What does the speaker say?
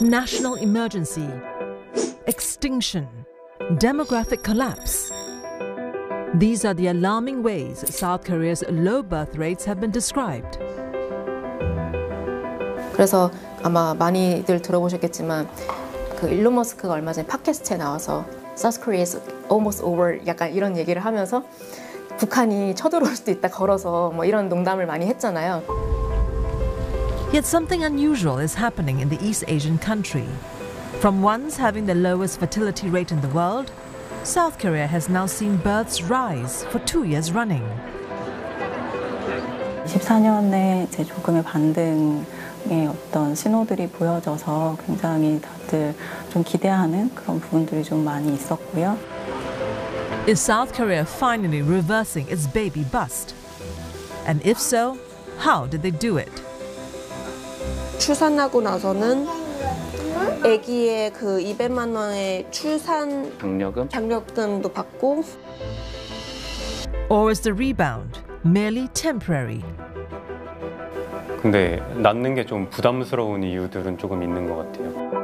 national emergency, extinction, demographic collapse. These are the alarming ways South Korea's low birth rates have been described. 그래서 아마 많이들 들어보셨겠지만 그 일론 머스크가 얼마 전에 팟캐스트에 나와서 South Korea is almost over 약간 이런 얘기를 하면서 북한이 쳐들어올 수도 있다 걸어서 뭐 이런 농담을 많이 했잖아요. Yet something unusual is happening in the East Asian country. From once having the lowest fertility rate in the world, South Korea has now seen births rise for 2 years running. 24년에 이제 조금의 반등의 어떤 신호들이 보여져서 굉장히 다들 좀 기대하는 그런 부분들이 좀 많이 있었고요. Is South Korea finally reversing its baby bust? And if so, how did they do it? 출산하고 나서는 아기의 그 200만 원의 출산 장려금도 받고. Or is the rebound merely temporary? 근데 낳는 게 좀 부담스러운 이유들은 조금 있는 것 같아요.